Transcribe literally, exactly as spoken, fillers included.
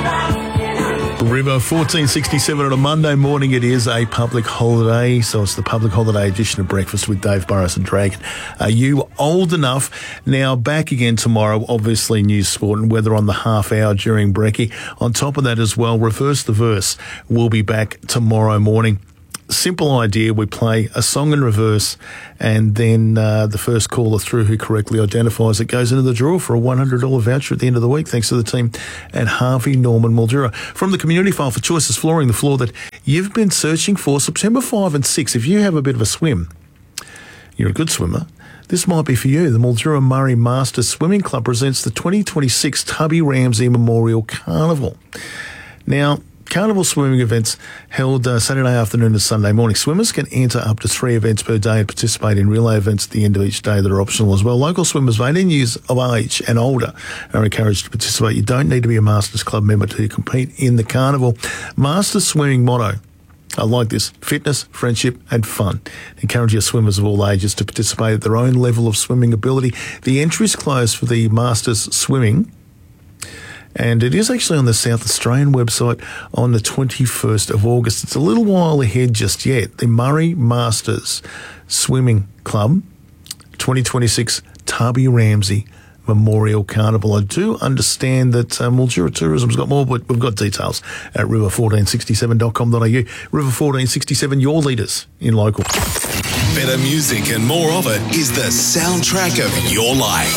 River fourteen sixty-seven on a Monday morning. It is a public holiday, so it's the public holiday edition of Breakfast with Dave Burrows and Dragon. Are you old enough? Now, back again tomorrow, obviously news, sport and weather on the half hour during Brekkie. On top of that as well, Reverse the Verse will be back tomorrow morning. Simple idea. We play a song in reverse, and then uh, the first caller through who correctly identifies it goes into the draw for a one hundred dollars voucher at the end of the week, thanks to the team at Harvey Norman Mildura. From the community file for Choices Flooring, the floor that you've been searching for, September fifth and sixth. If you have a bit of a swim, you're a good swimmer, this might be for you. The Mildura Murray Masters Swimming Club presents the twenty twenty-six Tubby Ramsey Memorial Carnival. Now, Carnival swimming events held uh, Saturday afternoon to Sunday morning. Swimmers can enter up to three events per day and participate in relay events at the end of each day that are optional as well. Local swimmers of eighteen years of age and older are encouraged to participate. You don't need to be a Masters Club member to compete in the Carnival. Masters swimming motto, I like this: fitness, friendship and fun. Encourage your swimmers of all ages to participate at their own level of swimming ability. The entries close for the Masters swimming, and it is actually on the South Australian website on the twenty-first of August. It's a little while ahead just yet. The Murray Masters Swimming Club twenty twenty-six Tubby Ramsey Memorial Carnival. I do understand that uh, Mildura Tourism's got more, but we've got details at river fourteen sixty-seven dot com dot a u. River fourteen sixty-seven, your leaders in local. Better music and more of it is the soundtrack of your life.